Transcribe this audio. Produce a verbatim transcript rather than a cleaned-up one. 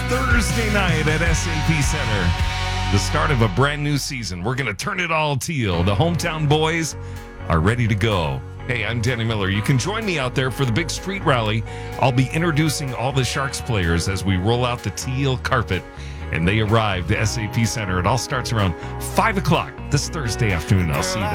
Thursday night at S A P Center. The start of a brand new season. We're going to turn it all teal. The hometown boys are ready to go. Hey, I'm Danny Miller. You can join me out there for the big street rally. I'll be introducing all the Sharks players as we roll out the teal carpet, and they arrive to S A P Center. It all starts around five o'clock this Thursday afternoon. I'll see you there.